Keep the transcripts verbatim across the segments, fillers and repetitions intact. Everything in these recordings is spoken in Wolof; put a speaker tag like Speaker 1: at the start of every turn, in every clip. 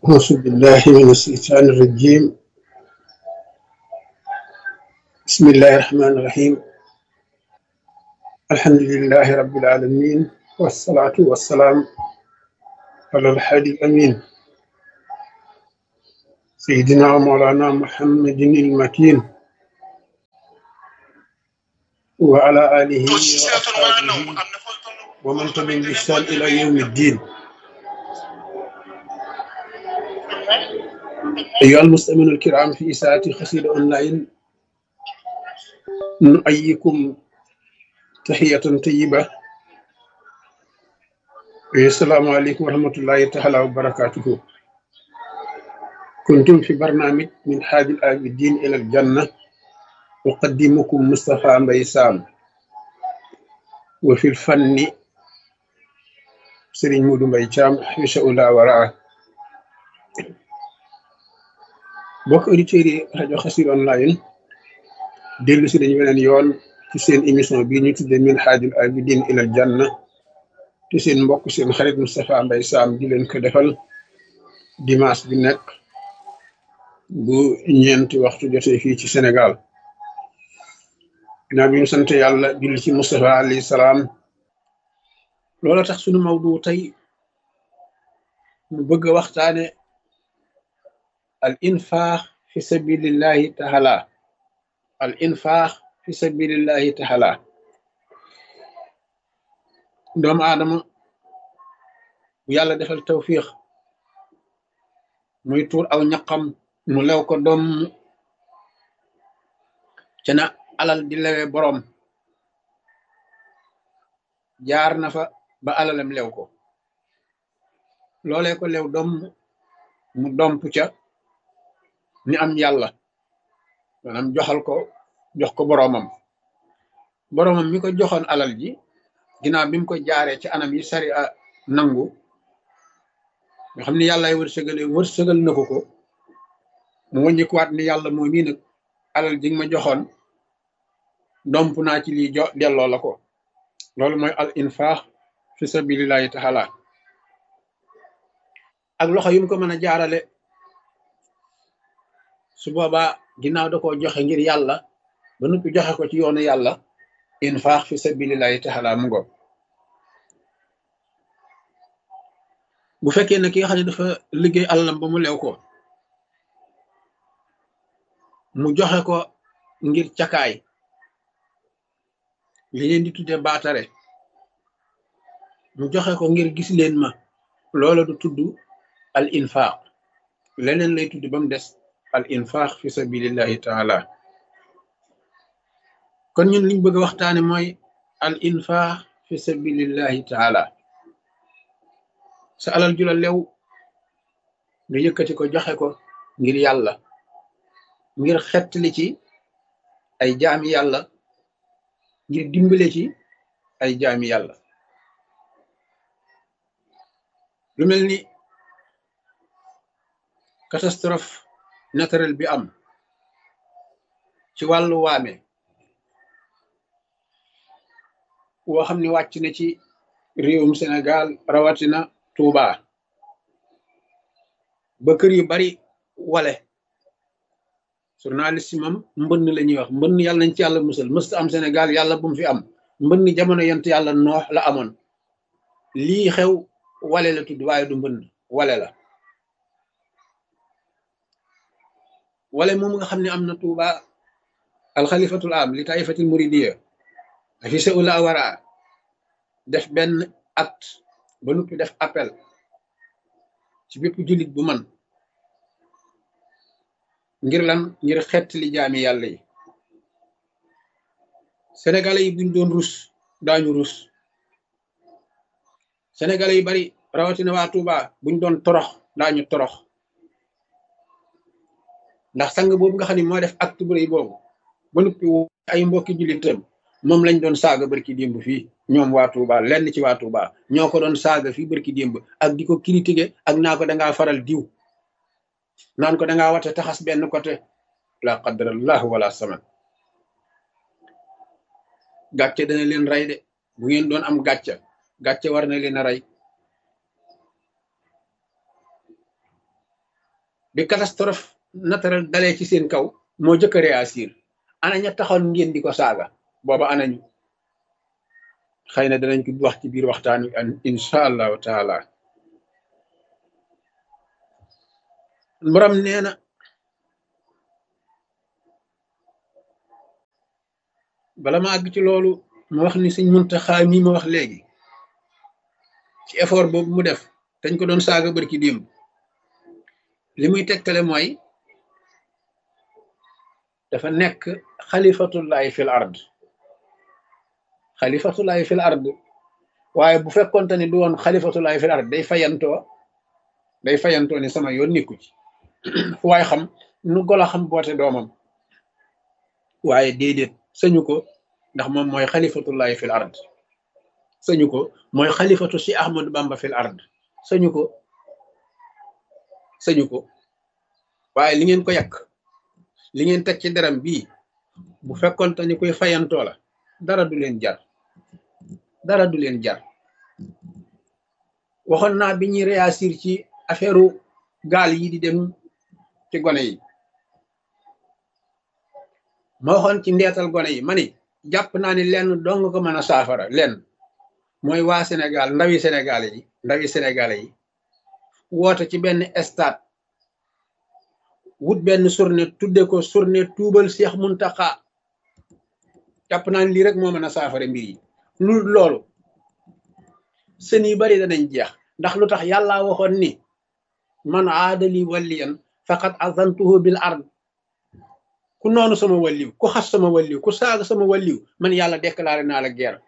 Speaker 1: أعوذ بالله من الشيطان الرجيم. بسم الله الرحمن الرحيم. الحمد لله رب العالمين، والصلاة والسلام على الحادي الأمين سيدنا ومولانا محمد المكين وعلى آله وأصحابه ومن تبعهم بإحسان إلى يوم الدين. أيها المستمعون الكرام، في ساعة قصيدة أونلاين نؤيكم تحية طيبة. السلام عليكم ورحمة الله تعالى وبركاته. كنتم في برنامج من حاج العابدين إلى الجنة، أقدمكم مصطفى مبي سام، وفي الفن سيرين مودو مبي شام حيش أولا وراء. بوك أوديتيري راديو خسير أونلاين ديلو سي دانيو بنين يون ci seen émission bii ñu tudde min haajul abidin ilal janna te seen mbokk seen xarit Moustapha Mbaye Sam di leen ko defal dimanche bi nekk bu ñeenti waxtu jotee fii ci Sénégal. ginnaaw bi ñu sant yàlla julli ci Moustapha alayhi salaam, loola tax sunu mawdu tey mu bëgg a waxtaane al infaax fi sabilillahi taala al infaax fi sabilillahi taala. doomu aadama bu yàlla defal tawfiix muy tuur aw ñaqam mu lew ko doom ca na alal di lewe boroom, jaar na fa ba alalam lew ko loolee ko lew doom mu domp ca ni am yàlla, maanaam joxal ko jox ko boroomam boroomam mi ko joxoon alal ji ginnaaw bi mu ko jaaree ci anam yi sari a nangu nga xam ni yàllaay wërsëgale wërsëgal na ko ko mu wàññikuwaat ni yàlla moo mii nag alal ji nga ma joxoon domp naa ci lii jo delloo la ko. loolu mooy al infaax fi sabilillahi taala. ak loxo yu mu ko mën a jaarale su boobaa ginnaaw da koo joxe ngir yàlla ba noppi joxe ko ci yoonu yàlla, infaax fi sabilillahi taala mu ngo. bu fekkee ne ki nga xam ne dafa liggéey alalam ba mu lew ko mu joxe ko ngir cakaay, li leen di tudde baatare, mu joxe ko ngir gis leen ma, loola du tudd al infaax, leneen lay tudd ba mu des al infaax fi sabilillahi taala. kon ñun liñ bëgg a waxtaane mooy al infaax fi sabilillahi taala. sa alal ju la lew nga yëkkati ko joxe ko ngir yàlla, ngir xettali ci ay jaami yàlla, ngir dimbale ci ay jaami yàlla. lu mel ni catastrophe naturelle bi am ci wàllu waame woo xam ni wàcc na ci réewum Sénégal, rawatina Touba, ba kër yu bari wale. journaliste yi moom mbënn la ñuy wax, mbënn yàlla nañ ci yàlla musal, mësta am Sénégal, yàlla bu mu fi am. mbënn jamono yent yàlla noox la amoon. lii xew wale la tudd waaye du mbënn, wale la. wale moom nga xam ne am na Touba, alxalifatul am li taifatil muridiya fi sa ula wara def benn acte ba noppi def appel ci bépp jullit bu man ngir lan, ngir xett li jaami yàlla yi. sénégalais yi buñ doon rus daañu rus. sénégalais yi bari rawatina waa Touba buñ doon torox daañu torox, ndax sang boobu nga xam ne moo def acte bu rëy boobu ba noppi ay mbokki jullitam moom lañ doon saaga barki démb fii. ñoom waa Touba, lenn ci waa Touba ñoo ko doon saaga fii barki démb ak di ko critiquer ak naa ko dangaa faral diw, naan ko dangaa wate taxas benn côté. la qadrallah wala saman. gàcce dana leen rey de, bu ngeen doon am gàcce gàcce war na leen a rey. bi catastrophe naturelle dalee ci seen kaw moo jëkk a réagir. ana ña taxoon ngeen di ko saaga booba anañu. xëy na danañ ko wax ci biir waxtaan wi an insha allahu taala. borom nee na bala ma àgg ci loolu ma wax ni Sëñ Muntaxa mi ma wax léegi ci effort boobu mu def dañ ko doon saaga barki démb li muy tegtale mooy dafa nekk xalifatullahi fil ard xalifatullahi fil ard waaye bu fekkonte ni du woon xalifatullahi fil ard day fayantoo day fayantoo ni sama yoon nikku ci fu waay xam nu golo xam boote doomam waaye déedéet sañu ko ndax moom mooy xalifatullahi fil ard sañu ko mooy xalifatu si Ahmadu Bamba fil ard sañu ko sañu ko waaye li ngeen ko yàq li ngeen teg ci deram bii bu fekkonte ni koy fayantoo la dara du leen jar dara du leen jar. waxoon naa bi ñuy réagir ci affaire gaal yi di dem ci gone yi ma waxoon ci ndeetal gone yi ma ni jàpp naa ni lenn dong ko mën a saafara lenn mooy waa Sénégal ndawi Sénégal yi ndawi Sénégal yi woote ci benn stade wut benn journée tudde ko journée tuubal Cheikh Muntaxa. jàpp naa ni lii rek moo mën a saafara mbir yi lu loolu sën yu bari danañ jeex. ndax lu tax yàlla waxoon ni man aadali waliyan faqad azantuhu bil ard ku noonu sama waliw ku xas sama waliw ku saaga sama waliw man yàlla déclaré naa la guerre.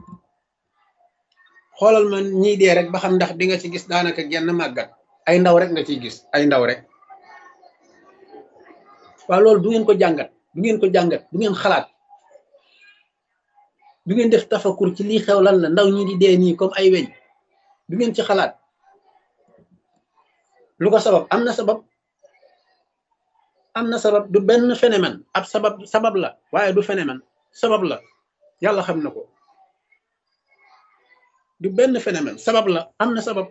Speaker 1: xoolal man ñii dee rek ba xam ndax di nga ci gis daanaka genn màggat ay ndaw rek nga ciy gis ay ndaw rek. waaw loolu du ngeen ko jàngat du ngeen ko jàngat du ngeen xalaat du ngeen def tafakur ci lii xew lan la ndaw ñi di dee nii comme ay weñ du ngeen ci xalaat lu ko sabab am na sabab am na sabab du benn phénomène ab sabab sabab la waaye du phénomène sabab la yàlla xam na ko du benn phénomène sabab la am na sabab.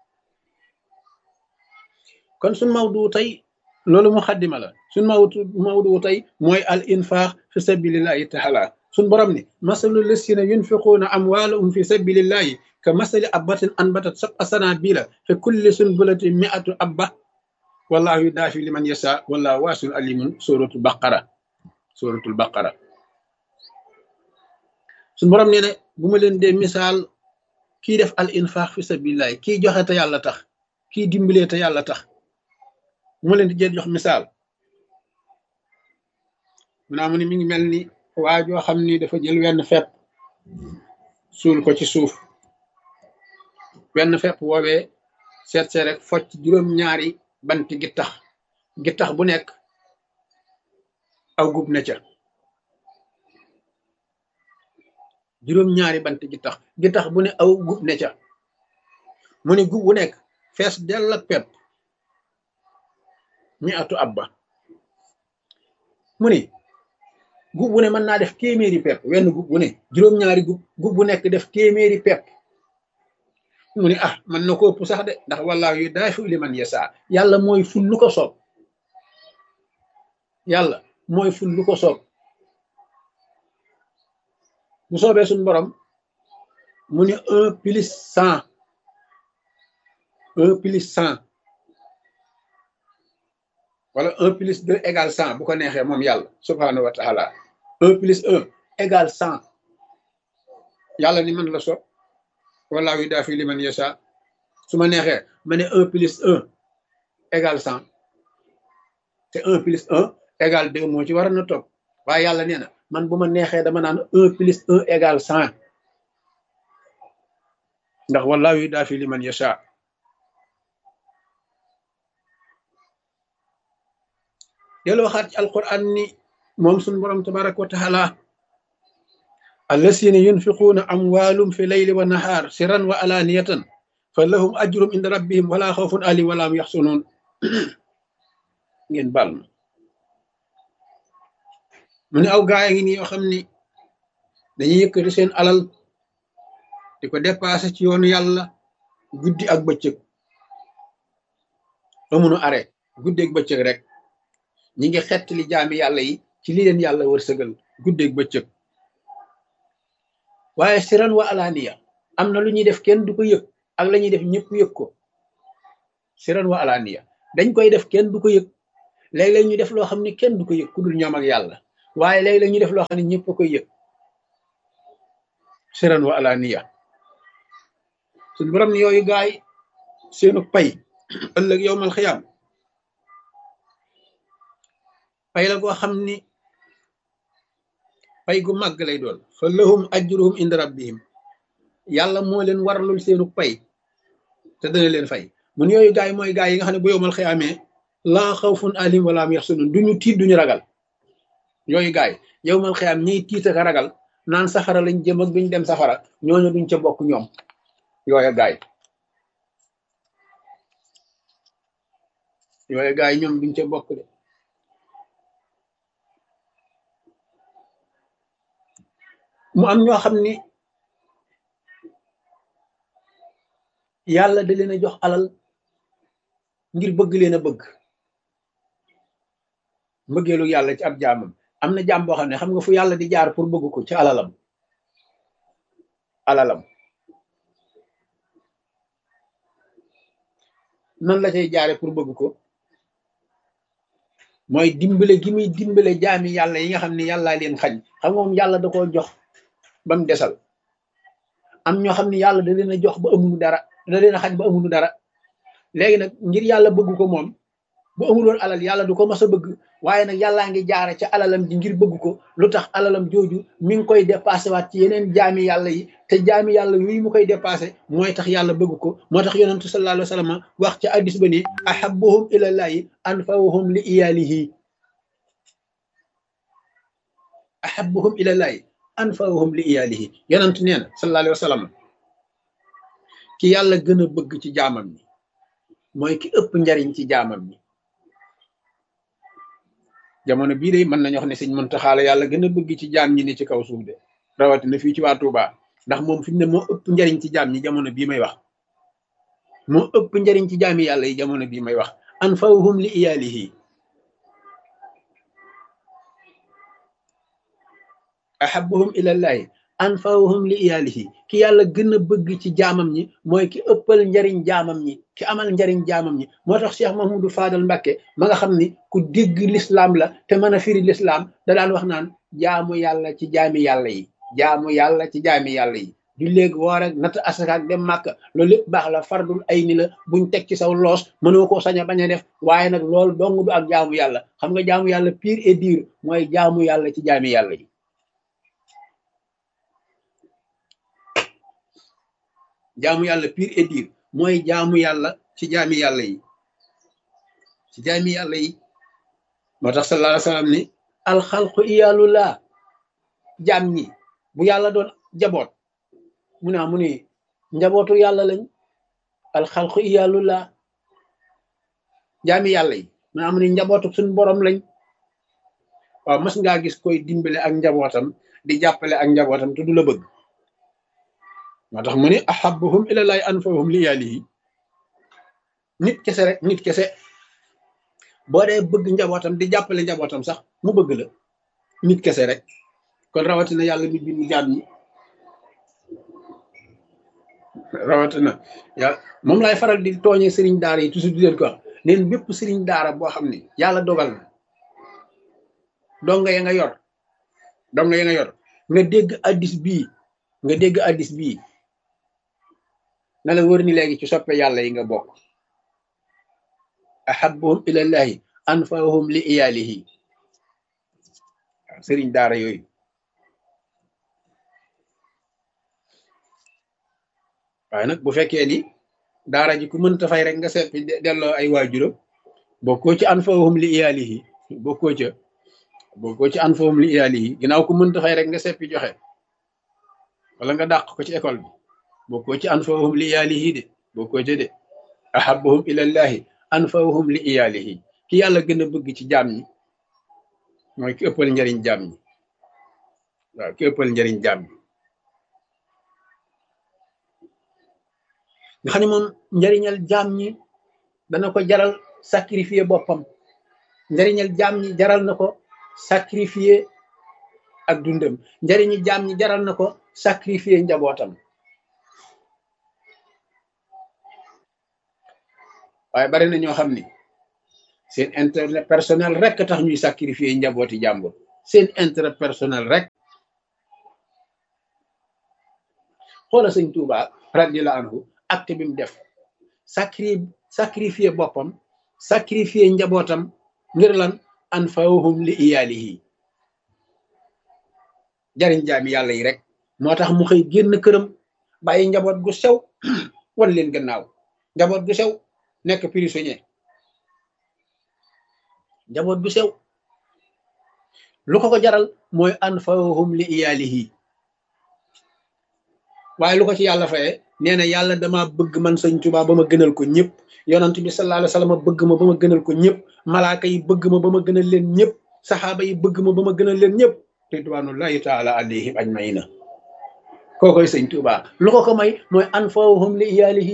Speaker 1: kon suñ mawdu tey loolu mu xaddima la suñ mawdu mawdu tey mooy al infaq fi sabilillahi taala. suñ borom ni masalu lasina yunfiquuna amwaalahum fi sabilillahi ka masali abbatin anbatat sab'a sanabila fi kulli sunbulatin mi'atu abba wallahu yudaafi liman yasha wallahu waasiun alimun. suratul baqara suratul baqara. suñ borom nee ne bu ma leen dee misaal kii def al infaq fi sabilillahi kii joxe te yàlla tax kii dimbalee te yàlla tax bu ma leen di jee jox misaal mu naa mu ni mi ngi mel ni waa joo xam ni dafa jël wenn fepp suul ko ci suuf wenn fepp woowee seet see rek focc juróom-ñaari banti gittax gittax bu nekk aw gub ne ca juróom-ñaari banti gittax gittax bu ne aw gub ne ca mu ne gub bu nekk fees dell ak pepp mi atu abba mu ni gub bu ne mën naa def téeméeri pepp wenn gub bu ne juróom-ñaari gub gub bu nekk def téeméeri pepp mu ni ah man na ko ëpp sax de ndax wallaahu yudaafi'u liman yasaa yàlla mooy ful lu ko soob yàlla mooy ful lu ko soob bu soobee suñ borom mu ni un plus cent un plus cent wala un plus deux égale cent bu ko neexee moom yàlla subhanahu wa taala un plus un égale cent yàlla ni man la soob wallaahu yudaafi'u liman yashaa su ma neexee ma ne un plus un égale cent te un plus un égale deux moo ci war na topp waaye yàlla nee na man bu ma neexee dama naan un plus un égale cent ndax wallaahu yudaafi'u liman yashaa delu waxaat ci alquran ni moom suñ borom tabaraka wa taala allasina yunfiquuna amwaalum fi layli wa nahaar sirran wa alaaniyatan fa lahum ajrum inda rabbihim wala xawfun alayhim wala hum yaxsunuun. ngeen baal ma mu ne aw gaay ngi ni yoo xam ni dañuy yëkkati seen alal di ko dépassé ci yoonu yàlla guddi ak bëccëg amuñu arrêt guddeeg bëccëg rek ñi ngi xettali jaami yàlla yi ci li leen yàlla wërsëgal guddeeg bëccëg. waaye siran wa alaaniya am na lu ñuy def kenn du ko yëg ak la ñuy def ñëpp yëg ko. siran wa alaaniya dañ koy def kenn du ko yëg léeg-léeg ñu def loo xam ne kenn du ko yëg ku dul ñoom ak yàlla waaye léeg-léeg ñu def loo xam ne ñëpp a koy yëg. siran wa alaaniya suñ borom ni yooyu gaay seenu pay ëllëg yowmal xiyaam pay la goo xam ni pay gu màgg lay doon fa lahum ajruhum inda rabbihim yàlla moo leen waralul seenu pay te dana leen fay mun yooyu gaay mooy gaay yi nga xam ne bu yowmal xiyaamee laa xawfun alim wala hum yaxsunun duñu tiit duñu ragal. yooyu gaay yowmal xiyaam ñiy tiit ak ragal naan safara lañ jëm ak duñ dem safara ñooñu duñ ca bokk ñoom yooyu gaay yooyu gaay ñoom duñ ca bokk de. mu am ñoo xam ni yàlla da leen a jox alal ngir bëgg leen a bëgg mbëggeelu yàlla ci ab jaamam. am na jaam boo xam ne xam nga fu yàlla di jaar pour bëgg ko ci alalam alalam nan la cay jaare pour bëgg ko mooy dimbale gi muy dimbale jaami yàlla yi nga xam ne yàllaa leen xañ xam nga moom yàlla da koo jox ba mu desal. am ñoo xam ne yàlla da leen a jox ba amuñu dara da leen a xañ ba amuñu dara léegi nag ngir yàlla bëgg ko moom bu amuloon alal yàlla du ko mas a bëgg waaye nag yàllaa ngi jaare ca alalam ji ngir bëgg ko lu tax alalam jooju mi ngi koy dépassé waat ci yeneen jaami yàlla yi te jaami yàlla yooyu mu koy dépassé mooy tax yàlla bëgg ko. moo tax yonentu sallallahu alayhi wa sallam wax ca addis ba ni ahabbuhum ilallahi anfa'uhum li iyalihi ahabbuhum ilallahi anfa'uhum li iyalihi yonentu nee na sallallahu alayhi wa sallam ki yàlla gën a bëgg ci jaamam ñi mooy ki ëpp njariñ ci jaamam ñi. jamono bii de mën nañu wax ne sëñ Muntaxa la yàlla gën a bëgg ci jaam ñi ne ci kaw suuf de rawatina fii ci waa Touba ndax moom fi mu ne moo ëpp njariñ ci jaam ñi jamono bii may wax moo ëpp njariñ ci jaami yàlla yi jamono bii may wax anfa'uhum li iyalihi ahabbuhum ilallahi anfa'uhum li iyalihi ki yàlla gën a bëgg ci jaamam ñi mooy ki ëppal njariñ jaamam ñi ki amal njariñ jaamam ñi. moo tax Cheikh Mahmoudou Fadal Mbacké ma nga xam ni ku dégg lislaam la te mën a firi lislaam da daan wax naan jaamu yàlla ci jaami yàlla yi jaamu yàlla ci jaami yàlla yi du léegi woor ak natt asaka ak dem màkk loolu lépp baax la fardul ay ni la buñ teg ci saw loos mënoo koo sañ a bañ a def waaye nag loolu dong du ak jaamu yàlla. xam nga jaamu yàlla pire et dur mooy jaamu yàlla ci jaami yàlla yi. jaamu yàlla pire et dur mooy jaamu yàlla ci jaami yàlla yi ci jaami yàlla yi. moo tax sallallahu alayhi wa sallam ni alxalqu iyaalullah jaam ñi bu yàlla doon jaboot mu ne mu ne njabootu yàlla lañ. alxalqu iyaalullah jaami yàlla yi mu ne mu ne njabootu suñ borom lañ. waaw mas ngaa gis koy dimbale ak njabootam di jàppale ak njabootam te du la bëgg. moo tax mu ne ahabbuhum ilallahi anfa'uhum li iyalihi nit kese rek nit kese boo dee bëgg njabootam di jàppale njabootam sax mu bëgg la nit kese rek kon rawatina yàlla mi bindu jaam ñi rawatina yàlla moom laay faral di tooñee sëriñ daara yi toujours di leen ko wax neen bépp sëriñ daara boo xam ne yàlla dogal na donga ya nga yor donga ya nga yor nga dégg addis bii nga dégg addis bii na la wër ni léegi ci soppe yàlla yi nga bokk. ahabbuhum ilallahi anfa'uhum li iyalihi waaw sëriñ daara yooyu waaye nag bu fekkee ni daara ji ku mënta fay rek nga seppi delloo ay waajuram bokkoo ci anfa'uhum li iyalihi bokkoo ca bokkoo ci anfa'uhum li iyalihi ginnaaw ku mënta fay rek nga seppi joxe wala nga dàq ko ci école bi bokkoo ci anfa'uhum li iyalihi de bokkoo ca de ahabbuhum ilallahi anfa'uhum li iyalihi ki yàlla gën a bëgg ci jaam ñi mooy ki ëppal njariñ jaam ñi waaw ki ëppal njariñ jaam ñi nga xam ne moom njariñal jaam ñi dana ko jaral sacrifier boppam njariñal jaam ñi jaral na ko sacrifier ak dundam njariñi jaam ñi jaral na ko sacrifier njabootam waaye bari na ñoo xam ni seen intérêt personnel rek tax ñuy sacrifier njabooti jàmbur seen intérêt personnel rek xoola sëñ Tuuba radiyallahu anhu acte bi mu def sacri sacrifier boppam sacrifier njabootam ngir lan anfa'uhum li iyaalihi jariñ jaami yàlla yi rek moo tax mu xëy génn këram bàyyi njaboot gu sew wan leen gannaaw njaboot gu sew nekk prisonnier njaboot gu sew lu ko ko jaral mooy anfa'uhum li iyaalihi waaye lu ko ci yàlla faye nee na yàlla dama bëgg man sëñ Tuubaa ba ma gënal ko ñëpp yonent bi sallallahu alayhi wa sallam bëgg ma ba ma gënal ko ñëpp malaaka yi bëgg ma ba ma gënal leen ñëpp saxaaba yi bëgg ma ba ma gënal leen ñëpp ridwanullahi taala alayhim ajmaina kookoy sëñ Tuubaa lu ko ko may mooy anfa'uhum li iyaalihi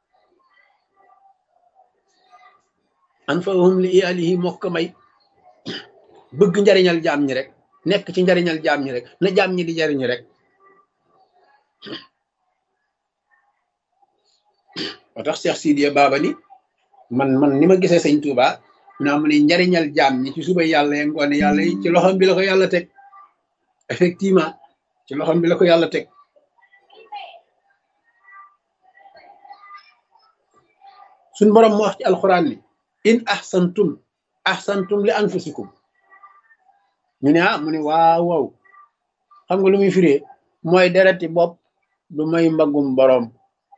Speaker 1: anfa'uhum li iyaalihi moo ko may bëgg njariñal jaam ñi rek nekk ci njariñal jaam ñi rek na jaam ñi di jariñu rek moo tax Cheikh Sidiya Baba ni man man ni ma gisee sëñ Tuubaa naa mu ne njariñal jaam ñi ci suba yàlla ya ngoone yàlla yi ci loxom bi la ko yàlla teg effectivement ci loxom bi la ko yàlla teg suñ borom mu wax ci alxuraan ni in ahsantum ahsantum li anfusikum ñu ne ah mu ne waaw waaw xam nga lu muy firee mooy dereti bopp du may mbagum boroom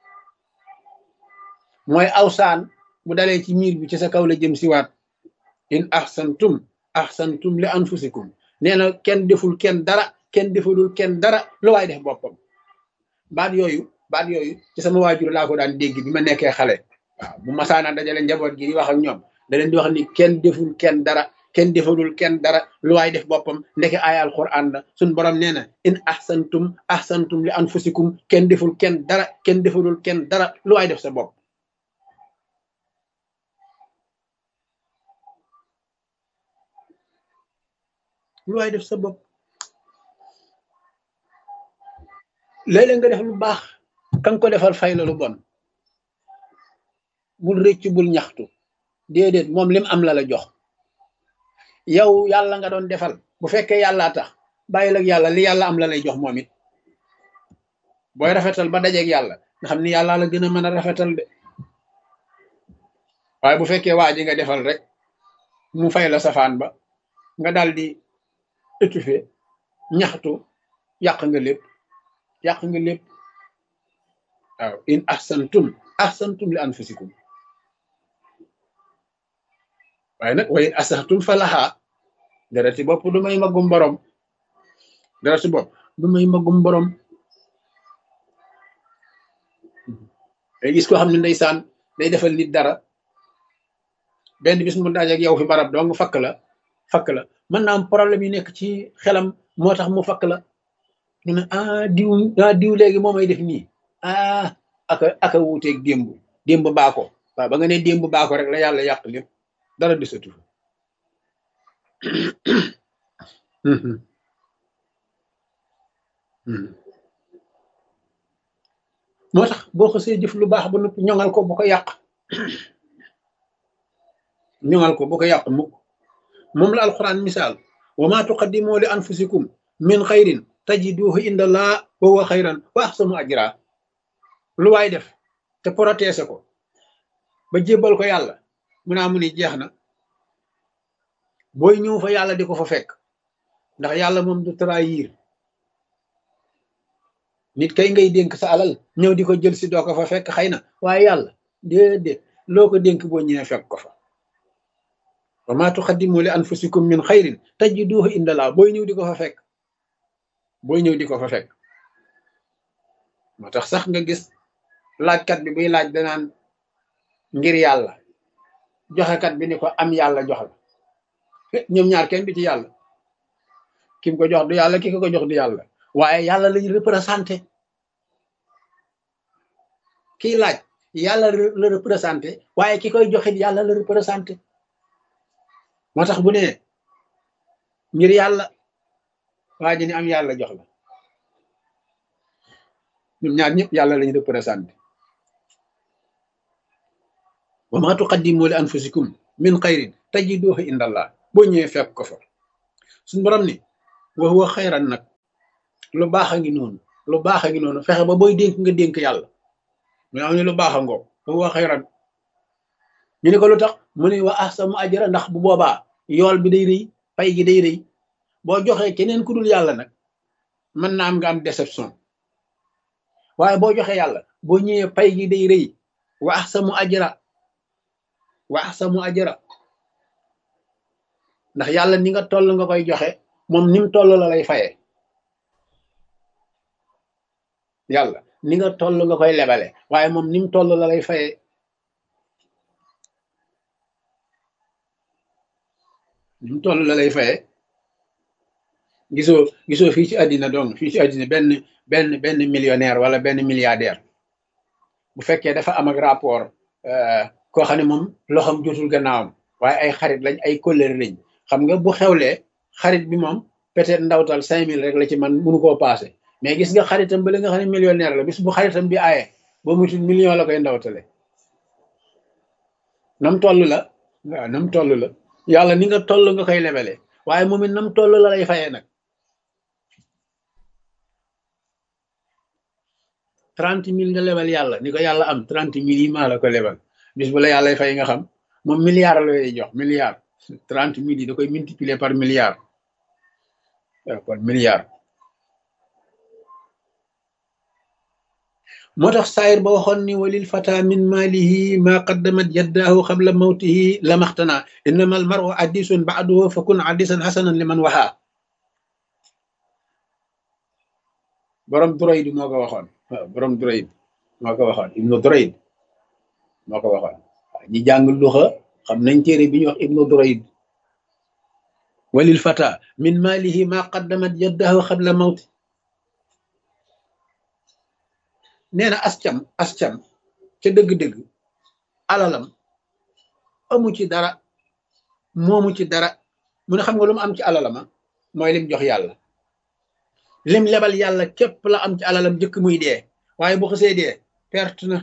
Speaker 1: mooy awsaan bu dalee ci miir bi ci sa kaw la jëm siwaat in ahsantum ahsantum li anfusikum nee na kenn deful kenn dara kenn defalul kenn dara lu waay def boppam baat yooyu baat yooyu ci sama waajur laa ko daan dégg bi ma nekkee xale waaw bu masaana dajale njaboot gi di wax ak ñoom da leen di wax ni kenn deful kenn dara kenn defalul kenn dara lu waay def boppam ndeke aaya alquran la suñ borom nee na in ahsantum ahsantum li anfusikum kenn deful kenn dara kenn defalul kenn dara lu waay def sa bopp lu waay def sa bopp léeg-léeg nga def lu baax kan ko defal fay la lu bon bul rëcc bul ñaxtu déedéet moom lim am la la jox yow yàlla nga doon defal bu fekkee yàllaa tax bàyyil ak yàlla li yàlla am la lay jox moom it booy rafetal ba dajeeg yàlla nga xam ni yàlla la gën a mën a rafetal de waaye bu fekkee waa ji nga defal rek mu fay la safaan ba nga daal di étouffé ñaxtu yàq nga lépp yàq nga lépp waaw in ahsantum ahsantum li anfusikum waaye nag wa in asahtum falaha dara ci bopp du may magum borom dara ci bopp du may magum borom day gis koo xam ne ndeysaan day defal nit dara benn bis mu daje ak yow fi barab dong fakk la fakk la mën naa am problème yi nekk ci xelam moo tax mu fakk la ñu ne ah diw ah diw léegi moo may def nii ah aka aka wuuteeg démb démb baako waaw ba nga ne démb baako rek la yàlla yàq lépp dara desatu moo tax boo xasee jëf lu baax ba noppi ñoŋal ko bu ko yàq ñoŋal ko bu ko yàq mukk moom la alquran misaal wa ma tuqaddimu li anfusikum min xayrin tajiduhu inda allah wa huwa xayran wa ahsanu ajra lu waay def te protéger ko ba jébbal ko yàlla mu naa mu ni jeex na booy ñëw fa yàlla di ko fa fekk ndax yàlla moom du trahir nit kay ngay dénk sa alal ñëw di ko jël si doo ko fa fekk xëy na waaye yàlla déedéet loo ko dénk boo ñëwee fekk ko fa wa ma tuqaddimu li anfusikum min xayrin tajiduhu inda allah booy ñëw di ko fa fekk booy ñëw di ko fa fekk moo tax sax nga gis laajkat bi buy laaj danaan ngir yàlla joxekat bi ni ko am yàlla jox la ñoom ñaar kenn du ci yàlla kim ko jox du yàlla ki ko ko jox du yàlla waaye yàlla lañu représenté kiy laaj yàlla la représenté waaye ki koy joxit yàlla la représenté moo tax bu ne ngir yàlla waa ji ni am yàlla jox la ñoom ñaar ñëpp yàlla lañu représenté wa ma tuqaddimu li anfusikum min xayrin tajiduhu indallah boo ñëwee fekk ko fa suñu borom ni wa huwa xayran nag lu baax a ngi noonu lu baax a ngi noonu fexe ba booy dénk nga dénk yàlla mu am ne lu baax a ngoog wa huwa xayran ñu ne ko lu tax mu ne wa ahsanu ajra ndax bu boobaa yool bi day rëy pay gi day rëy boo joxee keneen ku dul yàlla nag mën na am nga am déception waaye boo joxee yàlla boo ñëwee pay gi day rëy wa ahsanu ajra wa ahsanu ajra ndax yàlla ni nga toll nga koy joxe moom ni mu toll la lay fayee yàlla ni nga toll nga koy lebale waaye moom ni mu toll la lay fayee ni mu toll la lay fayee gisoo gisoo fii ci àddina donc fii ci àddina benn benn benn millionnaire wala benn milliardaire bu fekkee dafa am ak rapport koo xam ne moom loxoom jotul gannaawam waaye ay xarit lañ ay kóllëre lañ xam nga bu xewlee xarit bi moom peut-être ndawtal cinq mille rek la ci man mënu koo passé mais gis nga xaritam ba li nga xam ne millionnaire la bis bu xaritam bi aaye ba mutul million la koy ndawtale nam toll la waaw nam toll la yàlla ni nga toll nga koy lebele waaye moom it nam toll la lay fayee nag trente mille nga lebal yàlla ni ko yàlla am trente mille yi maa la ko lebal bis bu la yàlla fay nga xam moom milliard la lay jox milliard trente mille yi da koy multiplier par milliard waaw kon milliard moo tax saayir ba waxoon ni walil fata min maalihi ma qaddamat yaddaahu qabla mawtihi lamaxtana innama al maru addisun ba'duhu fa kun addisan hasanan liman waxaa borom Durayd moo ko waxoon waaw borom Durayd moo ko waxoon ibnu Durayd moo ko waxoon ñi jàng luxa xam nañ téere bi ñuy wax ibnu Durayd walil fata min maalihi ma qaddamat yaddaahu qabla mawti nee na ascam ascam ca dëgg-dëgg alalam amu ci dara moomu ci dara mu ne xam nga lu mu am ci alalama mooy lim jox yàlla lim lebal yàlla képp la am ci alalam jëkk muy dee waaye bu xasee dee perte na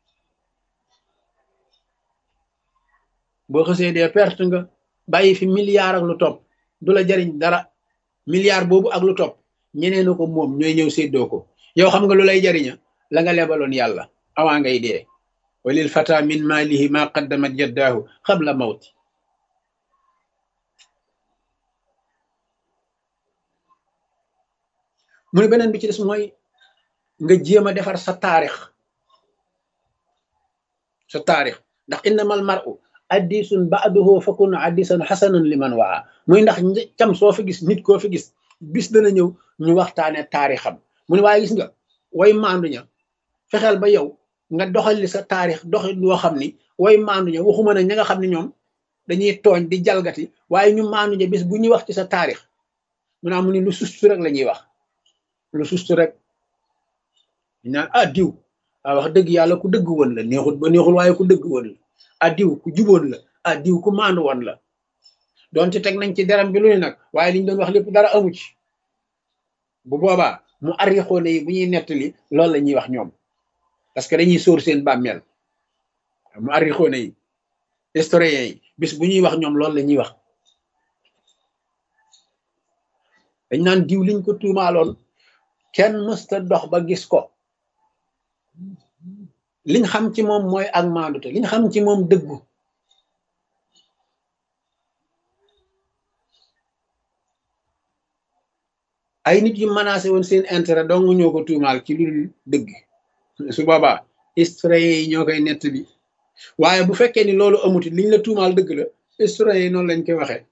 Speaker 1: boo xasee dee perte nga bàyyi fi milliard ak lu topp du la jariñ dara milliard boobu ak lu topp ñeneen ko moom ñooy ñëw séddoo ko yow xam nga lu lay jariña la nga lebaloon yàlla awaa ngay dee walil fata min maalihi ma qaddamat yaddaahu qabla mawti mu ne beneen bi ci des mooy nga jéem a defar sa taarix sa taarix ndax innamal mar'u addisun ba'duhu fakun addisan hasanan liman waa muy ndax cam soo fi gis nit koo fi gis bis dana ñëw ñu waxtaane taarixam mu ne waaye gis nga way maandu ña fexeel ba yow nga doxal li sa taarix doxal loo xam ni way maandu ña waxuma ne ña nga xam ne ñoom dañuy tooñ di jalgati waaye ñu maandu ña bis bu ñuy wax ci sa taarix mu naa mu ni lu sustu rek la ñuy wax lu sustu rek ñu naan ah diw ah wax dëgg yàlla ku dëgg woon la neexul ba neexul waaye ku dëgg woon la ah diw ku juboon la ah diw ku maandu woon la doonte teg nañ ci deram bi lu ne nag waaye liñ doon wax lépp dara amu ci bu boobaa mu arrixoone yi bu ñuy nettali loolu la ñuy wax ñoom parce que dañuy sóor seen bàmmeel mu arrixoone yi historien yi bis bu ñuy wax ñoom loolu la ñuy wax dañ naan diw liñ ko tuumaaloon kenn mësta dox ba gis ko liñ xam ci moom mooy ak maandute liñ xam ci moom dëggu ay nit yu menacé woon seen intérêt dong ñoo ko tuumaal ci lu dëgg su boobaa historien yi ñoo koy nett bi waaye bu fekkee ni loolu amuti liñ la tuumaal dëgg la historien yi noonu lañ koy waxee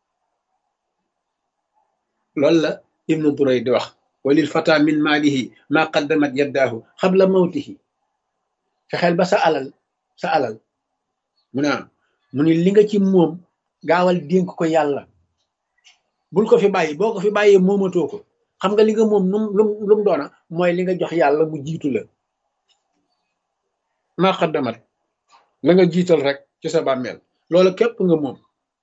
Speaker 1: loolu la ibnu Durayd di wax walil fata min maalihi ma qaddamat yaddaahu qabla mawtihi fexeel ba sa alal sa alal mu ne mu ni li nga ci moom gaawal dénk ko yàlla bul ko fi bàyyi boo ko fi bàyyee moomatoo ko xam nga li nga moom num lum lu mu doona mooy li nga jox yàlla mu jiitu la maa xaddamat la nga jiital rek ci sa bàmmeel loola képp nga moom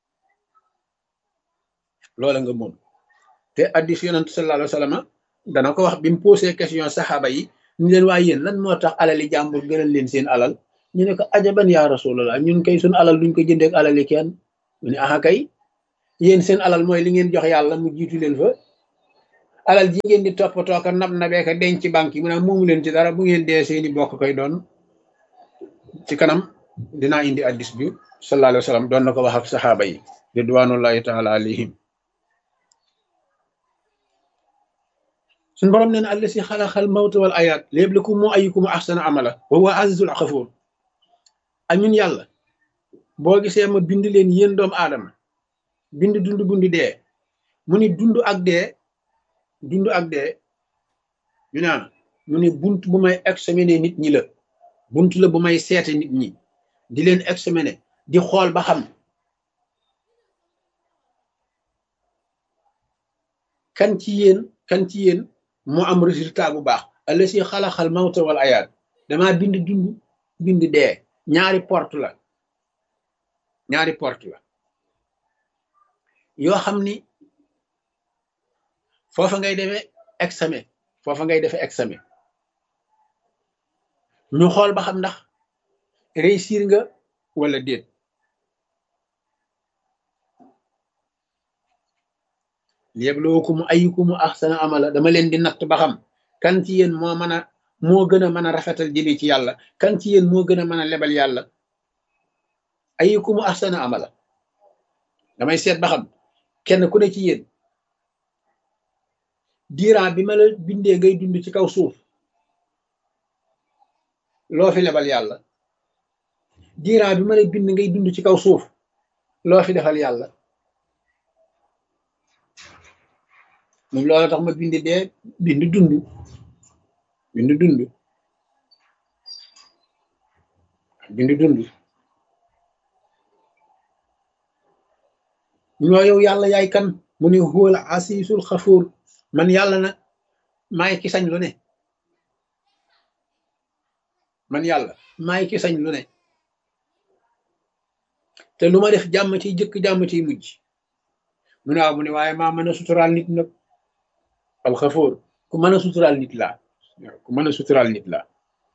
Speaker 1: loola nga moom te addis yonent sallallahu alayhi wa sallam dana ko wax bi mu posé question saxaaba yi ñu leen waaye yéen lan moo tax alali jàmbur gënal leen seen alal ñu ne ko ajaban yaa rasulallah ñun kay suñ alal duñ ko jëndeek alali kenn mu ne aha kay yéen seen alal mooy li ngeen jox yàlla mu jiitu leen fa alal ji ngeen di toppatoo ka nab nabee ka denc ci banque yi mu ne moomu leen ci dara bu ngeen dee seeni bokk koy doon ci kanam dinaa indi addis bi sallallahu alayhi wa sallam doon na ko wax ak saxaaba yi ridwanullahi taala alayhim suñ borom nee na allasi xalaxal mawta wal ayaat liyabluwakum ayyukum ahsanu amala wa huwa azizul xafuur ak ñun yàlla boo gisee ma bind leen yéen doomu aadama bind dund bundi dee mu ni dund ak dee dund ak dee ñu naan mu ni bunt bu may examiner nit ñi la bunt la bu may seete nit ñi di leen examiner di xool ba xam kan ci yéen kan ci yéen moo am résultat bu baax allasi xalaxal mawta wal ayaat damaa bind dund bind dee ñaari porte la ñaari porte la yoo xam ni foofa ngay defee examen foofa ngay defee examen ñu xool ba xam ndax réussir nga wala déet liyabluwakum ayyukum ahsanu amala dama leen di natt ba xam kan ci yéen moo mën a moo gën a mën a rafetal jëme ci yàlla kan ci yéen moo gën a mën a lebal yàlla ayyukum ahsanu amala damay seet ba xam kenn ku ne ci yéen diiran bi ma la bindee ngay dund ci kaw suuf loo fi lebal yàlla diiran bi ma la bind ngay dund ci kaw suuf loo fi defal yàlla moom loolu tax ma bind dee bind dund bind dund bind dund ñoo yow yàlla yaay kan mu ne huwal asiisul xafuur man yàlla nag maay ki sañ lu ne man yàlla maay ki sañ lu ne te lu ma def jàmm ciy jëkk jàmm ciy mujj mu ne waaw mu ne waaye maa mën a suturaal nit nag alxafuur ku mën a suturaal nit laa ku mën a suturaal nit laa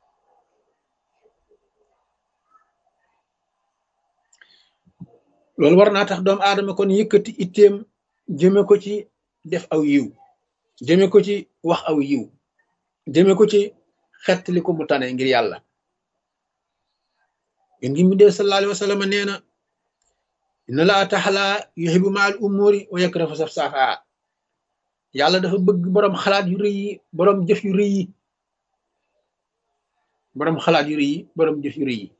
Speaker 1: loolu war naa tax doomu aadama kon yëkkati itteem jëme ko ci def aw yiw jëme ko ci wax aw yiw jëme ko ci xettali ko mu tane ngir yàlla ngeen ngi mu dee sallallahu alayhi wa sallam nee na inna laa taxala yuhibbu maal umuri wa yakrahu safsafa yàlla dafa bëgg boroom xalaat yu rëy yi boroom jëf yu rëy yi boroom xalaat yu rëy yi boroom jëf yu rëy yi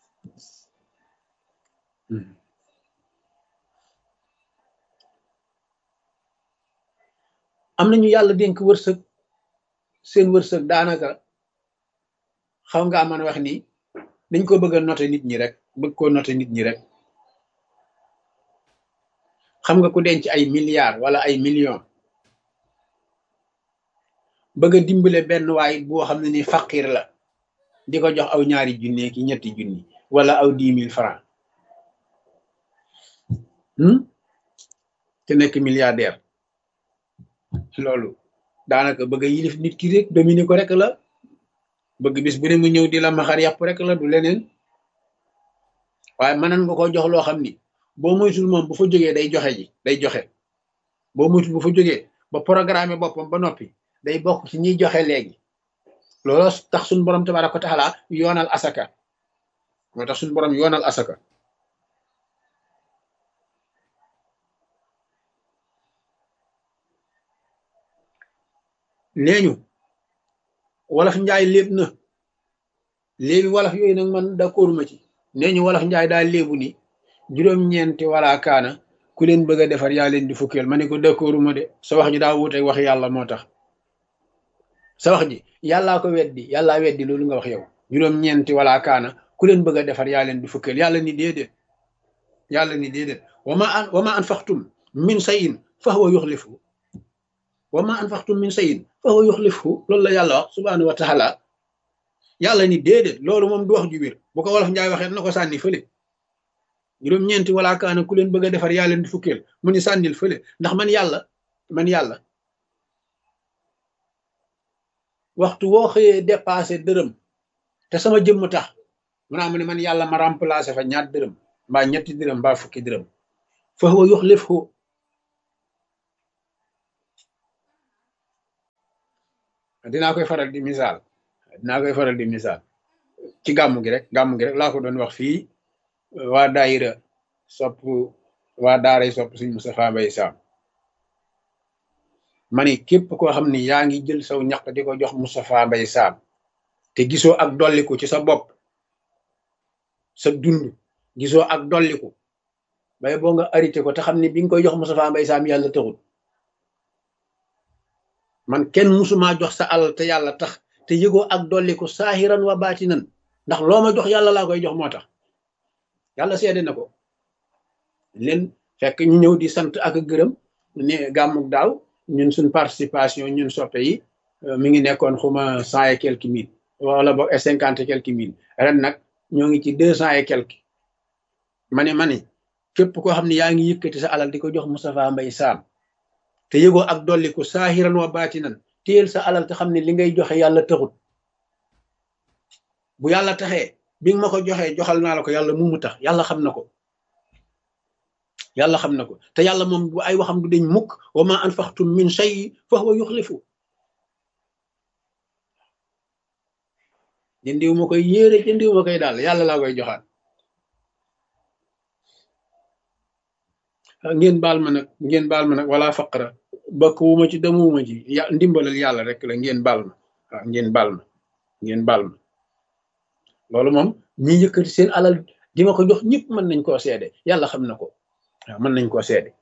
Speaker 1: am nañu yàlla dénk wërsëg seen wërsëg daanaka xaw nga mën a wax ni dañ ko bëgg a noter nit ñi rek bëgg koo noter nit ñi rek xam nga ku denc ay milliards wala ay millions bëgg a dimbale benn waay boo xam ne ni faqir la di ko jox aw ñaari junne ki ñetti junni wala aw dix mille francs te nekk milliardaire loolu daanaka bëgg a yilif nit ki rek dominer ko rek la bëgg bis bu ne mu ñëw di la maxar yàpp rek la du leneen waaye mënan nga ko jox loo xam ni boo moytul moom bu fa jógee day joxe ji day joxe boo moytul bu fa jógee ba programme boppam ba noppi day bokk ci ñiy joxe léegi loolu tax suñu borom tabaaraka wa taala yoonal asaka moo tax suñu borom yoonal asaka nee ñu wolof njaay léeb na léebi wolof yooyu nag man d'accord ma ci nee ñu wolof njaay daal léebu ni juróom-ñeenti wala kaana ku leen bëgg a defar yaa leen di fukkeel ma ne ko d'accord ma de sa wax ji daa wuute wax yàlla moo tax sa wax ji yàllaa ko weddi yàllaa weddi loolu nga wax yow juróom-ñeenti wala kaana ku leen bëgg a defar yaa leen di fukkeel yàlla ni déedéet yàlla ni déedéet wama an wama anfaqtum min shay'in fa huwa yukhlifu wama anfaqtum min shay'in fa huwa yukhlifu loolu la yàlla wax subhanahu wa taala yàlla ni déedéet loolu moom du wax ju wér bu ko wolof njaay waxee na ko sànni fële juróom-ñeenti wala kaana ku leen bëgg a defar yaa leen di fukkeel mu ni sànnil fële ndax man yàlla man yàlla waxtu woo xëyee dépassé dërëm te sama jëmm tax mu naa mu ne man yàlla ma remplacé fa ñaar dërëm mbaa ñetti dërëm mbaa fukki dërëm fa huwa yuxlifu dinaa koy faral di misaal dinaa koy faral di misaal ci gàmmu gi rek gàmmu gi rek laa ko doon wax fii waa daayira sopp waa daaray sopp Sëñ Moustapha Mbaye Sam ma ni képp koo xam ni yaa ngi jël saw ñaq di ko jox Moustapha Mbaye Sam te gisoo ak dolliku ci sa bopp sa dund gisoo ak dolliku bay boo nga arrêté ko te xam ni bi nga koy jox Moustapha Mbaye Sam yàlla taxul man kenn musumaa jox sa alal te yàlla tax te yëgoo ak dolliku saahiran wa baatinan ndax loo ma jox yàlla laa koy jox moo tax yàlla seede na ko leen fekk ñu ñëw di sant ak gërëm ne gàmmuk daaw ñun suñ participation ñun soppe yi mi ngi nekkoon xuma cent et quelques mille wala boog cinquante et quelques mille ren nag ñoo ngi ci deux cent et quelques ma ne ma ne képp koo xam ne yaa ngi yëkkati sa alal di ko jox Moustapha Mbaye Sam te yëgoo ak dolliku saahiran wa baatinan téyel sa alal te xam ne li ngay joxe yàlla taxut bu yàlla taxee bi nga ma ko joxee joxal naa la ko yàlla mu mu tax yàlla xam na ko yàlla xam na ko te yàlla moom bu ay waxam du deñ mukk wa ma anfaqtum min shay fa huwa yuxlifu jëndiw ma koy yéere jëndiw ma koy daal yàlla laa koy joxaat ngeen baal ma nag ngeen baal ma nag wala faqra bakk wu ma ci demuwuma ci ya ndimbalal yàlla rek la ngeen baal ma waaw ngeen baal ma ngeen baal ma loolu moom ñi yëkkati seen alal di ma ko jox ñëpp mën nañ koo seede yàlla xam na ko waaw mën nañ koo seede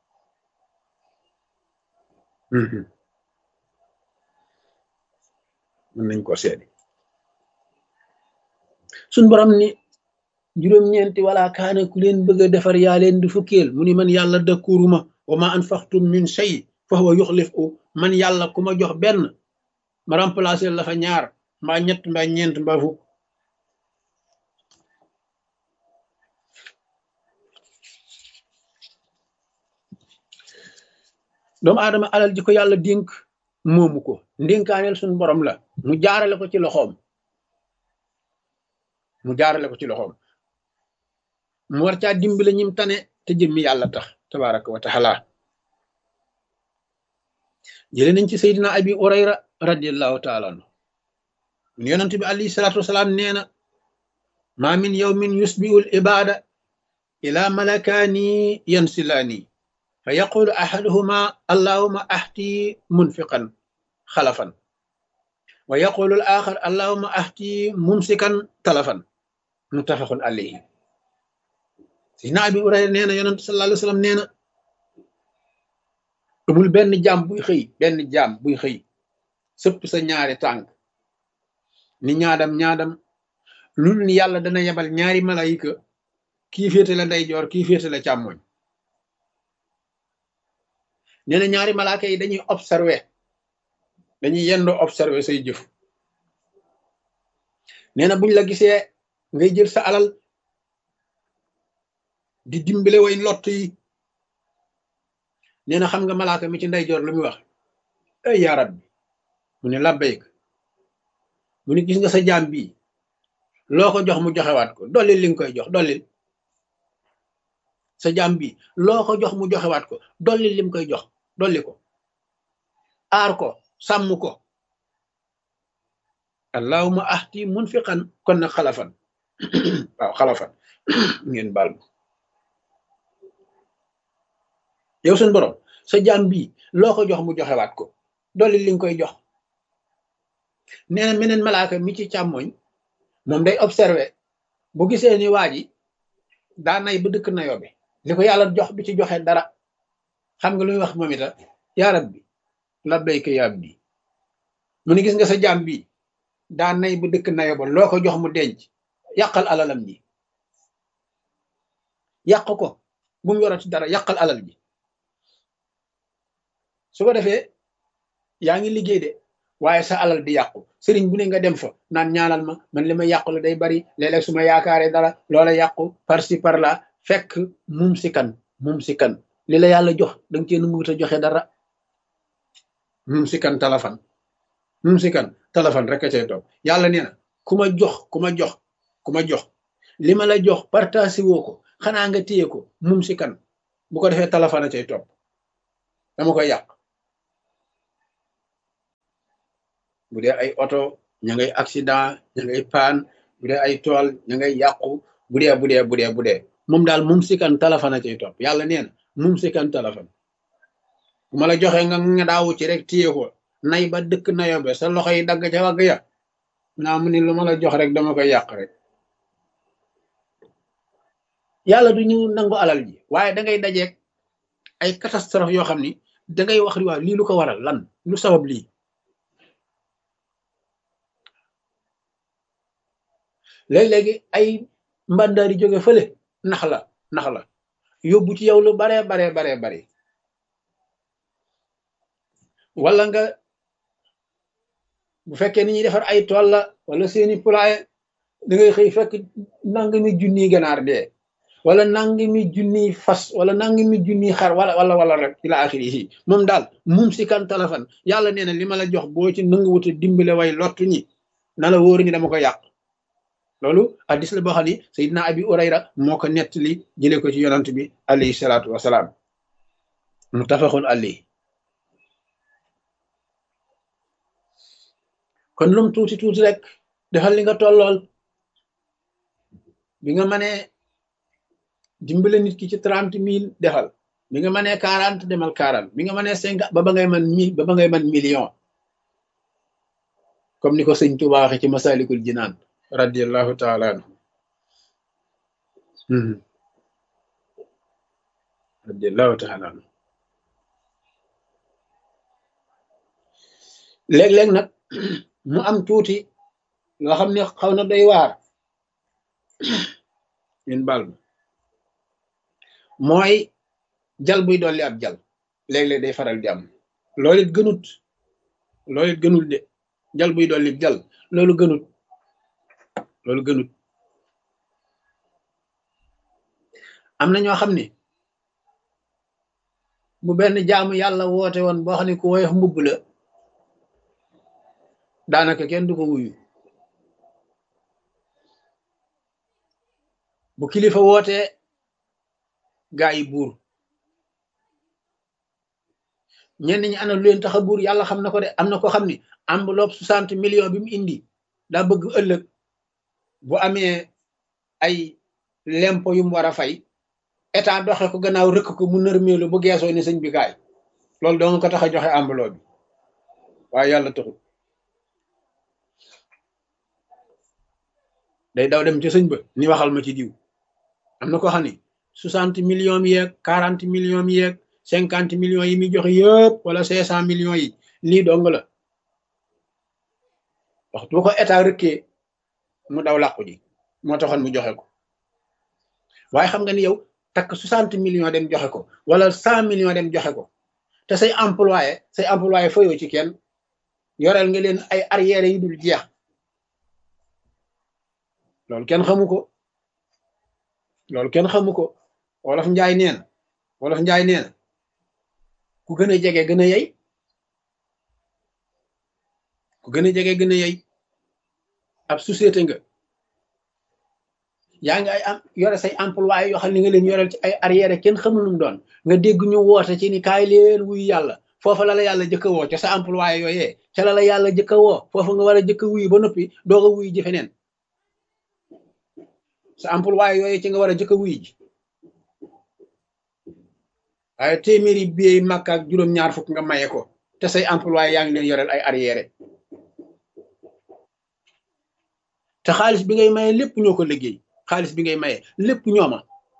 Speaker 1: mën nañ koo seede suñ borom ni juróom-ñeenti wala kaana ku leen bëgg a defar yaa leen di fukkeel mu ni man yàlla dëkkuuruma wa ma anfaqtum min shay fa huwa yuxlifu man yàlla ku ma jox benn ma remplacer la fa ñaar mbaa ñett mbaa ñeent mbaa fukk doomu aadama alal ji ko yàlla dénk moomu ko ndénkaaneel suñ borom la mu jaarale ko ci loxoom mu jaarale ko ci loxoom mu war caa dimbale ñim tane te jëmmi yàlla tax tabaraka wa taala jële nañ ci Seydina Abi Hurayra radiallahu taala anhu mun yonent bi alayhi salaatu wasalaam nee na ma min yawmin yusbihu al ibada ila malakaani yansilaani fa yaqulu ahaduhuma allahuma ahti munfiqan xalafan wa yaqulu al axar allahuma ahti mumsikan talafan muttafaqun alayhi Seydina Abi Hurayra nee na yonent sallallahu alayhi wa sallam nee na amul benn jaam buy xëy benn jaam buy xëy sëpp sa ñaari tànk ni ñaadam ñaadam lu ni yàlla dana yebal ñaari malayika kii féete la ndeyjoor kii féete la càmmoñ nee na ñaari malaaka yi dañuy observer dañuy yendoo observer say jëf nee na buñ la gisee ngay jël sa alal di dimbale way lott yi nee na xam nga malaaka mi ci ndeyjoor lu muy wax ay yaa rabbi mu ne labbayk mu ne gis nga sa jaam bii loo ko jox mu joxewaat ko dollil li nga koy jox dollil sa jaam bii loo ko jox mu joxewaat ko dollil lim koy jox dolli ko aar ko sàmm ko allahuma ahti munfiqan kon nag xalafan waaw xalafan ngeen baal ma yow suñ borom sa jaam bii loo ko jox mu joxewaat ko dolli li nga koy jox nee na meneen malaaka mi ci càmmoñ moom day observé bu gisee ni waa ji daa nay ba dëkk nayoo bi li ko yàlla jox bi ci joxe dara xam nga lu muy wax moom ita yaa rabbi labbayka ya abdi mu ni gis nga sa jaam bi daa nay ba dëkk nayoo ba loo ko jox mu denc yàqal alalam ji yàq ko bu mu yorati dara yàqal alal ji su ko defee yaa ngi liggéey de waaye sa alal di yàqu sëriñ bu ne nga dem fa naan ñaanal ma man li ma yàqu la day bari léeg-léeg su ma yaakaaree dara loola yàqu par ci par là fekk mum si kan mum si kan li la yàlla jox da nga cee nanguwut a joxe dara mum si kan talafan mum si kan talafan rek a cay toog yàlla nee na ku ma jox ku ma jox ku ma jox li ma la jox partagé woo ko xanaa nga téye ko mum si kan bu ko defee talafan a cay topp dama koy yàq bu dee ay oto ña ngay accident ña ngay paan bu dee ay tool ña ngay yàqu bu dee bu dee bu dee bu dee moom daal mum si kan talafan a cay topp yàlla nee na mum si kan talafan bu ma la joxee nga nga daawu ci rek téye ko nay ba dëkk nayobe sa loxo yi dagg ca wagg ya naa mu ni lu ma la jox rek dama koy yàq rek yàlla du ñu nangu alal ji waaye da ngay dajeeg ay catastrophe yoo xam ni da ngay wax waaw lii lu ko waral lan lu sabab lii léeg-léegi ay mbàndaari jóge fële nax la nax la yóbbu ci yow lu baree baree baree bare wala nga bu fekkee ni ñuy defar ay tool la wala seeni poulailler da ngay xëy fekk nangami junniy ganaar dee wala nangami junniy fas wala nangami junniy xar wala wala wala rek ila axiri yi moom daal mum si kan talafan yàlla nee na li ma la jox boo ci nanguwuta dimbale way lottu ñi na la wóoru ni dama ko yàq loolu addis la boo xam ni Seydina Abi Urayra moo ko nettali jëlee ko ci yonant bi alayhi salaatu wasalaam muttafaqun alayhi kon lum tuuti tuuti rek defal li nga tollool bi nga mënee dimbale nit ki ci trente mille defal bi nga mënee quarante demal quarante bi nga mënee cinquante ba ba ngay man mille ba ba ngay man million comme ni ko sëñ Tuubaa waxe ci Masalikul Jinaan radiyallahu taala anhu radiyallahu taala anhu léeg-léeg nag mu am tuuti loo xam ne xaw na doy waar ñun baal ma mooy jal buy dolli ab jal léeg-léeg day faral di am loolu it gënut loolu it gënul de jal buy dolli jal loolu gënut loolu gënut am na ñoo xam ne bu benn jaamu yàlla woote woon boo xam ne ku woyof mbubb la daanaka kenn du ko wuyu bu kilifa wootee gaa yi buur ñenn ñi ana lu leen tax a buur yàlla xam na ko de am na ko xam ni enveloppe soixante millions bi mu indi daa bëgg ëllëg bu amee ay lempo yu mu war a fay état doxe ko gannaaw rëkk ko mu nërmeelu bu geesoo ni sëñ bi kaay loolu doo nga ko tax a joxe enveloppe bi waaye yàlla taxul day daw dem ci sëñ ba ni waxal ma ci diw am na ko xam ni soixante millions mi yeeg quarante millions mi yeeg cinquante millions yi muy joxe yëpp wala cinq cent millions yi lii dong la waxtu bu ko état rëkkee mu daw làqu ji moo taxoon mu joxe ko waaye xam nga ni yow takk soixante millions dem joxe ko wala cent millions dem joxe ko te say employé say employé fayoo ci kenn yoreel nga leen ay arrière yi dul jeex loolu kenn xamu ko loolu kenn xamu ko wolof njaay neen wolof njaay neen ku gën a jege gën a yey ku gën a jege gën a yey ab société nga yaa ngi ay am yore say employé yoo xam ne nga leen yoreel ci ay arrière kenn xamul lu mu doon nga dégg ñu woote ci ni kaay leen wuyu yàlla foofa la la yàlla jëkk a woo ca sa employé yooyee ca la la yàlla jëkk a woo foofa nga war a jëkk a wuyu ba noppi doog a wuyu ji feneen sa employé yooyu ci nga war a jëkk a wuyu ji waaye téeméeri biey màkk ak juróom-ñaar fukk nga maye ko te say employé yaa ngi leen yoreel ay arrière te xaalis bi ngay maye lépp ñoo ko liggéey xaalis bi ngay maye lépp ñooma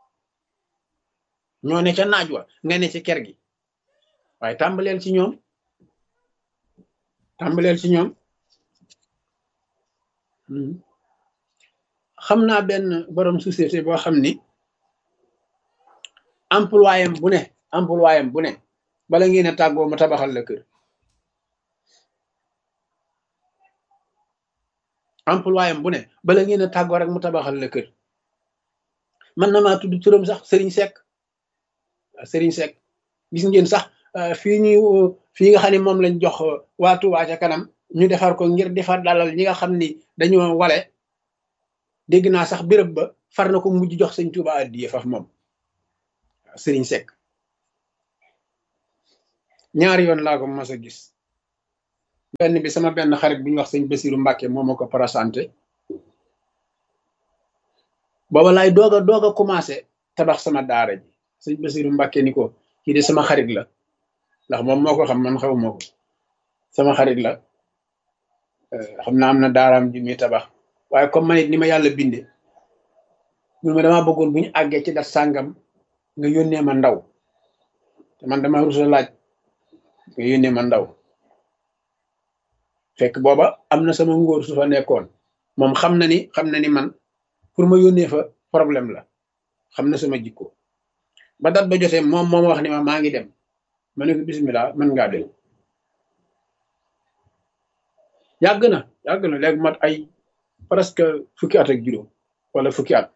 Speaker 1: ñoo ne ca naaj wa nga ne ci kër gi waaye tàmbaleel ci ñoom tàmbaleel ci ñoom xam naa benn borom société boo xam ni employé am bu ne employé am bu ne bala ngeen a tàggoo ma tabaxal la kër employé am bu ne bala ngeen a tàggoo rek mu tabaxal la kër. man na maa tudd turam sax Serigne Seck Serigne Seck gis ngeen sax fii ñuy fii nga xam ne moom lañ jox waa Touba ca kanam ñu defar ko ngir defar dalal ñi nga xam ni dañoo wale dégg naa sax béréb ba far na ko mujj jox sëñ Touba addiye faf moom Serigne Seck ñaari yoon laa ko mas a gis. benn bi sama benn xarit bu ñu wax sëñ Basiru Mbàkke moo ma ko présenté booba laay doog a doog a commencé tabax sama daara ji sëñ Basiru Mbàkke ni ko kii de sama xarit la ndax moom moo ko xam man xaw moo ko sama xarit la xam naa am na daaraam ji muy tabax waaye comme man it ni ma yàlla binde mun ma damaa bëggoon bu ñu àggee ci dat sàngam nga yónnee ma ndaw te man dama rusa laaj nga yónnee ma ndaw fekk booba am na sama ngóor su fa nekkoon moom xam na ni xam na ni man pour ma yónnee fa problème la xam na sama jikko ba dat ba jotee moom moom wax ni ma maa ngi dem ma ne ko bismillah mën ngaa dem yàgg na yàgg na léegi mat ay presque fukki at ak juróom wala fukki at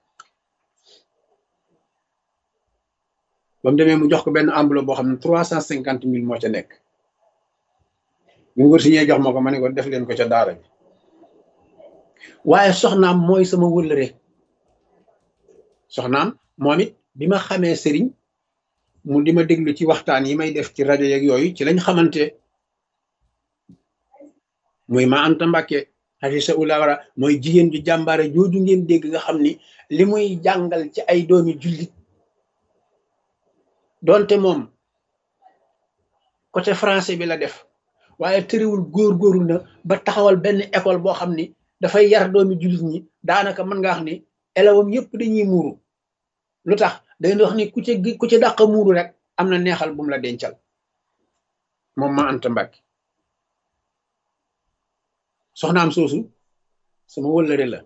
Speaker 1: ba mu demee mu jox ko benn enveloppe boo xam ne trois cent cinquante mille moo ca nekk mu ngóor si ñee jox ma ko ma ne ko def leen ko ca daara bi waaye soxnaam mooy sama wëllëre soxnaam moom it bi ma xamee sëriñ mu di ma déglu ci waxtaan yi may def ci rajo yeeg yooyu ci lañ xamante muy ma Anta Mbàkke xafisa ulawara mooy jigéen ju jàmbaare jooju ngeen dégg nga xam ni li muy jàngal ci ay doomi jullit doonte moom côté français bi la def waaye tëriwul góor-góorlu na ba taxawal benn école boo xam ni dafay yar doomi jullit ñi daanaka mën nga wax ni élèves yëpp dañuy muuru lu tax day wax ni ku ci ku ci dàq muuru rek am na neexal bu mu la dencal moom ma Anta Mbàkke soxnaam soosu sama wëllëre la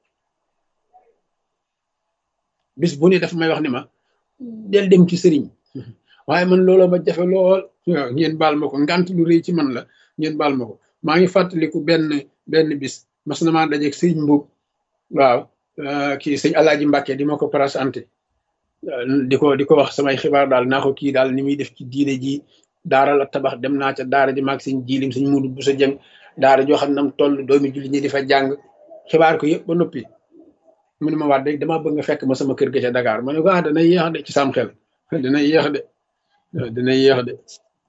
Speaker 1: bis bu ne daf may wax ni ma del dem ci sëriñ waaye man looloo ma jafe lool ngeen baal ma ko ngant lu rëy ci man la ngeen baal ma ko maa ngi fàttaliku benn benn bis mas na maa dajeeg sëriñ Mbuub waaw kii sëñ Alaaji Mbàkke di ma ko présenté di ko di ko wax samay xibaar daal naa ko kii daal ni muy def ci diine ji daara la tabax dem naa ca daara ji maag sëñ jiilim sëñ Muudu bu sa jëng daara joo xam ne nam toll doomi julli ñi di fa jàng xibaar ko yëpp ba noppi mu ne ma waat rek damaa bëgg nga fekk ma sama kër ga ca Dakar ma ne ko ah dana yéex de ci sam xel dana yéex de dana yéex de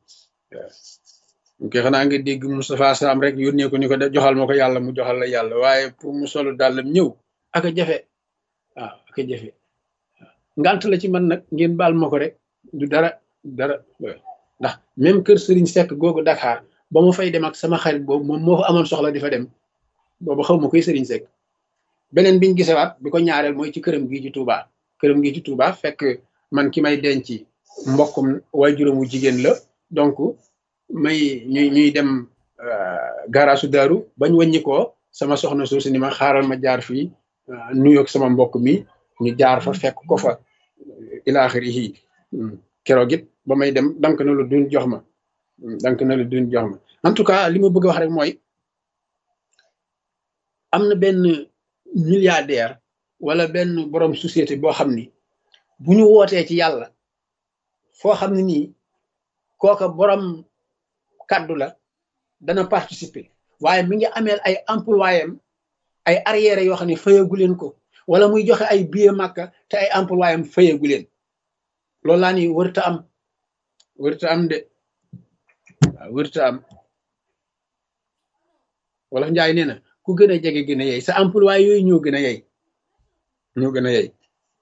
Speaker 1: waaw kay xanaa nga dégg Moustapha Sam rek yónnee ko ni ko de joxal ma ko yàlla mu joxal la yàlla waaye pour mu solu dàllam ñëw ak a jafe waaw ak a jafe ngant la ci man nag ngeen baal ma ko rek du dara dara ndax même kër Serigne Seck googu Dakar ba ma fay dem ak sama xarit boobu moom moo fa amoon soxla di fa dem boobu xaw ma koy Serigne Seck beneen biñ gisewaat bi ko ñaareel mooy ci këram gii ci Touba këram gii ci Touba fekk man ki may denc mbokkum waajuram wu jigéen la donc may ñuy ñuy dem garaasu daaru bañ wàññi ko sama soxna soosu ni ma xaaral ma jaar fii nuyoog sama mbokk mi ñu jaar fa fekk ko fa ilaaxirihi keroog it ba may dem dank na lu duñ jox ma dank na lu duñ jox ma en tout cas li ma bëgg a wax rek mooy am na benn milliardaire wala benn borom société boo xam ni bu ñu wootee ci yàlla foo xam ne nii kooka borom kaddu la dana participer waaye mi ngi ameel ay employé am ay arrière yoo xam ne fayagu leen ko wala muy joxe ay billet Makka te ay employé am fayagu leen loolu laa ni wërta am wërta am de waaw wërta am wala Njaay nee na ku gën a jege gën a yey sa employé yooyu ñoo gën a yey ñoo gën a yey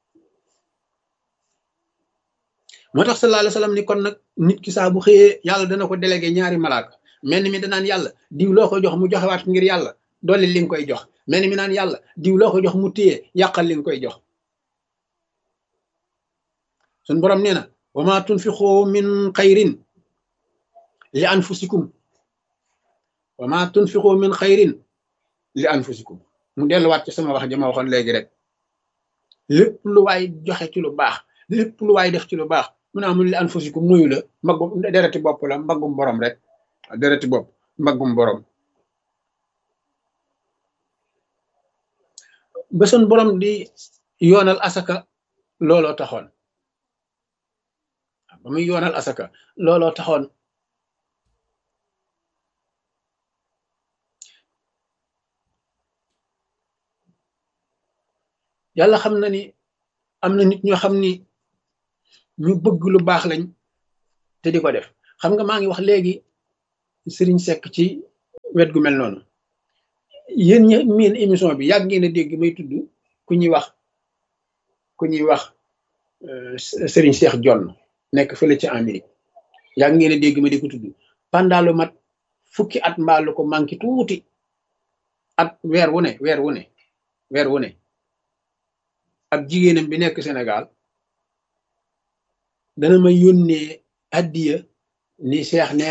Speaker 1: moo tax sallallahu alayhi wa sallam ni kon nag nit ki saa bu xëyee yàlla dana ko délégué ñaari malaaka mel ni mi danaan yàlla diw loo ko jox mu joxewaat ngir yàlla dolli li nga koy jox mel ni mi naan yàlla diw loo ko jox mu téye yàqal li nga koy jox sun borom nee na wa ma tunfiqu min xayrin li anfusikum wa ma tunfiqu min xayrin li anfusikum mu delluwaat ci sama wax ja ma waxoon léegi rek lépp lu waay joxe ci lu baax lépp lu waay def ci lu baax mu ne amul li anfusikum nuyu la mbaggum dereti bopp la mbaggum borom rek dereti bopp mbaggum borom ba sun borom di yoonal asaka looloo taxoon ba muy yoonal asaka looloo taxoon yàlla xam na ni am na nit ñoo xam ni ñu bëgg lu baax lañ te di ko def xam nga maa ngi wax léegi Serigne Seck ci wet gu mel noonu yéen ñi miin émission bi yàgg ngeen a dégg may tudd ku ñuy wax ku ñuy wax Serigne Cheikh Jonn nekk fële ci Amérique yàgg ngeen a dégg ma di ko tudd pendant lu mat fukki at mbaalu ko manqué tuuti at weer wu ne weer wu ne weer wu ne ab jigéenam bi nekk Sénégal dana ma yónnee addiya ni Cheikh ne